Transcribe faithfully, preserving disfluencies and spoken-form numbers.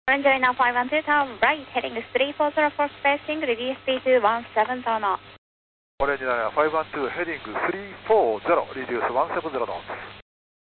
Orange Arena five one two, turn right, heading three four zero for spacing, reduce speed to one seven zero knots. Orange Arena five one two, heading three four zero, reduce one seven zero knots.